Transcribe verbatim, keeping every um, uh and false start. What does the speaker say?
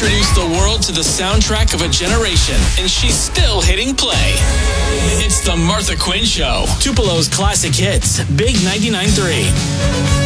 introduced the world to the soundtrack of a generation, and she's still hitting play. It's the Martha Quinn Show. Tupelo's classic hits, Big ninety-nine point three.